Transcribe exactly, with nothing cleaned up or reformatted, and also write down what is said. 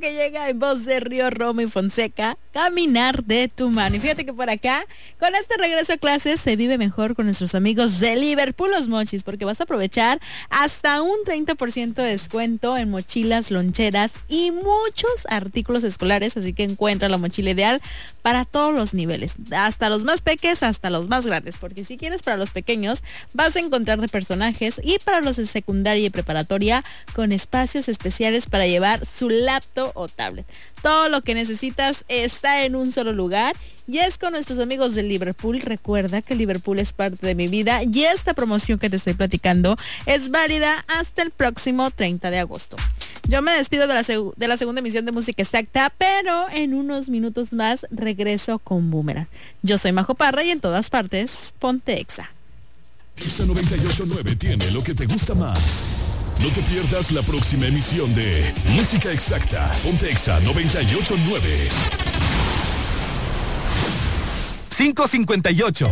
que llega en voz de Río Roma y Fonseca, Caminar de tu mano. Y fíjate que por acá, con este regreso a clases, se vive mejor con nuestros amigos de Liverpool Los Mochis, porque vas a aprovechar hasta un treinta por ciento de descuento en mochilas, loncheras y muchos artículos escolares, así que encuentra la mochila ideal para todos los niveles, hasta los más pequeños hasta los más grandes, porque si quieres para los pequeños, vas a encontrar de personajes, y para los de secundaria y preparatoria, con espacios especiales para llevar su laptop o tablet. Todo lo que necesitas está en un solo lugar, y es con nuestros amigos de Liverpool. Recuerda que Liverpool es parte de mi vida, y esta promoción que te estoy platicando es válida hasta el próximo treinta de agosto. Yo me despido de la, seg- de la segunda emisión de Música Exacta, pero en unos minutos más regreso con Boomerang. Yo soy Majo Parra, y en todas partes, ponte Exa. Exa noventa y ocho punto nueve tiene lo que te gusta más. No te pierdas la próxima emisión de Música Exacta. Ponte Exa noventa y ocho punto nueve. cinco cincuenta y ocho.